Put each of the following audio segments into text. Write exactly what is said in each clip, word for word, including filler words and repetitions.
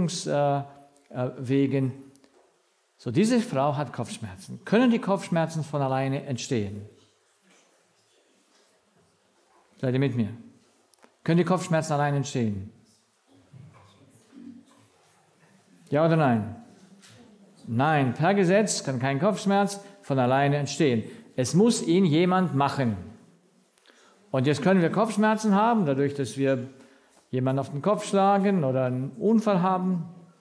Verdauungswegen. So, diese Frau hat Kopfschmerzen. Können die Kopfschmerzen von alleine entstehen? Seid ihr mit mir? Können die Kopfschmerzen alleine entstehen? Ja oder nein? Nein, per Gesetz kann kein Kopfschmerz von alleine entstehen. Es muss ihn jemand machen. Und jetzt können wir Kopfschmerzen haben, dadurch, dass wir jemanden auf den Kopf schlagen oder einen Unfall haben.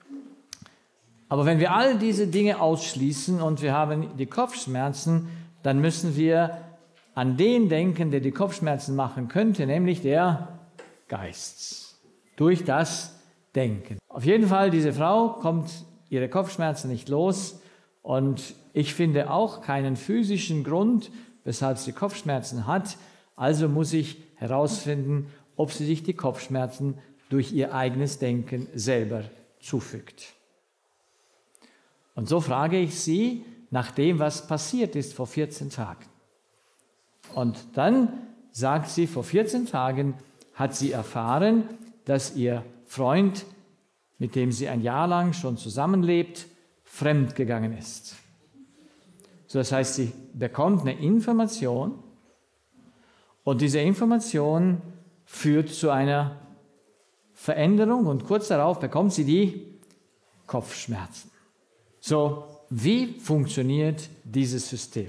Aber wenn wir all diese Dinge ausschließen und wir haben die Kopfschmerzen, dann müssen wir an den denken, der die Kopfschmerzen machen könnte, nämlich der Geist. Durch das Denken. Auf jeden Fall, diese Frau kommt ihre Kopfschmerzen nicht los und ich finde auch keinen physischen Grund, weshalb sie Kopfschmerzen hat. Also muss ich herausfinden, ob sie sich die Kopfschmerzen durch ihr eigenes Denken selber zufügt. Und so frage ich sie nach dem, was passiert ist vor vierzehn Tagen. Und dann sagt sie, vor vierzehn Tagen hat sie erfahren, dass ihr Freund, mit dem sie ein Jahr lang schon zusammenlebt, fremdgegangen ist. So, das heißt, sie bekommt eine Information und diese Information führt zu einer Veränderung und kurz darauf bekommt sie die Kopfschmerzen. So, wie funktioniert dieses System?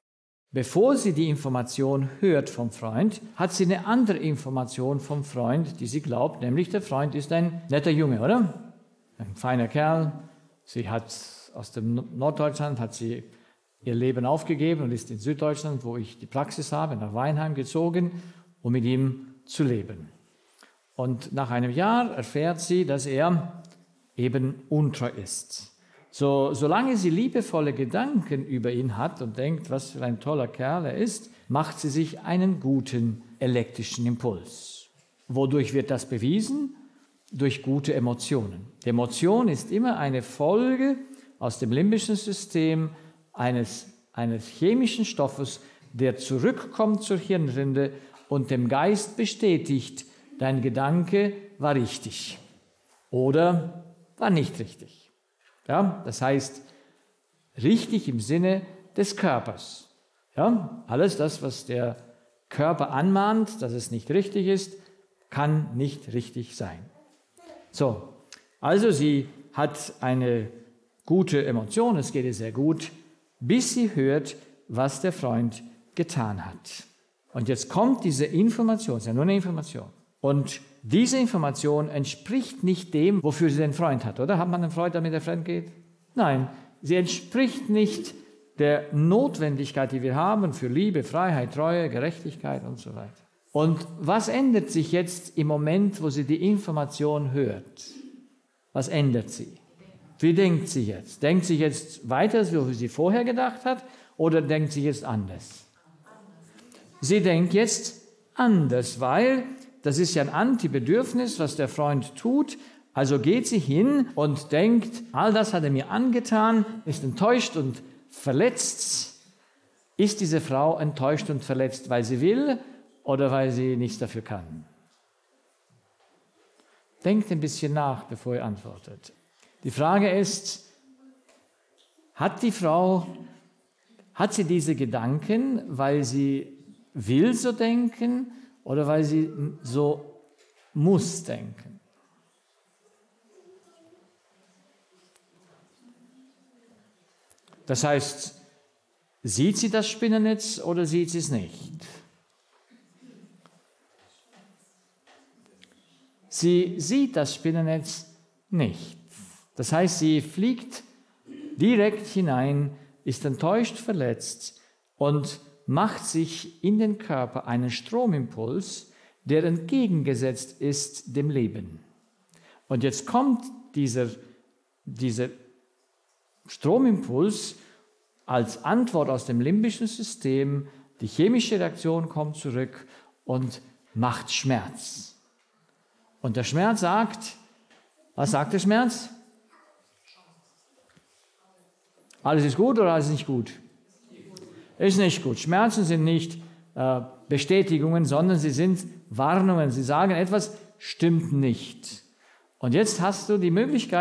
Bevor sie die Information hört vom Freund, hat sie eine andere Information vom Freund, die sie glaubt, nämlich der Freund ist ein netter Junge, oder? Ein feiner Kerl. Sie hat aus dem Norddeutschland hat sie ihr Leben aufgegeben und ist in Süddeutschland, wo ich die Praxis habe, nach Weinheim gezogen, um mit ihm zu leben. Und nach einem Jahr erfährt sie, dass er eben untreu ist. So, solange sie liebevolle Gedanken über ihn hat und denkt, was für ein toller Kerl er ist, macht sie sich einen guten elektrischen Impuls. Wodurch wird das bewiesen? Durch gute Emotionen. Die Emotion ist immer eine Folge aus dem limbischen System eines, eines chemischen Stoffes, der zurückkommt zur Hirnrinde und dem Geist bestätigt, dein Gedanke war richtig oder war nicht richtig. Ja, das heißt, richtig im Sinne des Körpers. Ja, alles das, was der Körper anmahnt, dass es nicht richtig ist, kann nicht richtig sein. So, also sie hat eine gute Emotion, es geht ihr sehr gut, bis sie hört, was der Freund getan hat. Und jetzt kommt diese Information, es ist ja nur eine Information. Und diese Information entspricht nicht dem, wofür sie den Freund hat, oder? Hat man einen Freund, damit er fremd geht? Nein, sie entspricht nicht der Notwendigkeit, die wir haben für Liebe, Freiheit, Treue, Gerechtigkeit und so weiter. Und was ändert sich jetzt im Moment, wo sie die Information hört? Was ändert sie? Wie denkt sie jetzt? Denkt sie jetzt weiter, so wie sie vorher gedacht hat, oder denkt sie jetzt anders? Sie denkt jetzt anders, weil das ist ja ein Antibedürfnis, was der Freund tut. Also geht sie hin und denkt, all das hat er mir angetan, ist enttäuscht und verletzt. Ist diese Frau enttäuscht und verletzt, weil sie will oder weil sie nichts dafür kann? Denkt ein bisschen nach, bevor ihr antwortet. Die Frage ist, hat die Frau, hat sie diese Gedanken, weil sie will so denken oder weil sie so muss denken? Das heißt, sieht sie das Spinnennetz oder sieht sie es nicht? Sie sieht das Spinnennetz nicht. Das heißt, sie fliegt direkt hinein, ist enttäuscht, verletzt und macht sich in den Körper einen Stromimpuls, der entgegengesetzt ist dem Leben. Und jetzt kommt dieser, dieser Stromimpuls als Antwort aus dem limbischen System, die chemische Reaktion kommt zurück und macht Schmerz. Und der Schmerz sagt, was sagt der Schmerz? Alles ist gut oder alles ist nicht gut? Ist nicht gut. Schmerzen sind nicht äh, Bestätigungen, sondern sie sind Warnungen. Sie sagen, etwas stimmt nicht. Und jetzt hast du die Möglichkeit,